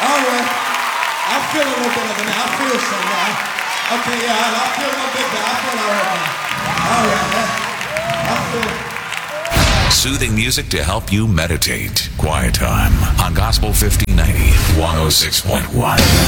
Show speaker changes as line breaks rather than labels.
All right. I feel a little bit of it now. I feel some now. Okay, yeah, I feel a little bit better. I feel all right now. All right. I feel.
Soothing music to help you meditate. Quiet Time on Gospel 1590, 106.1.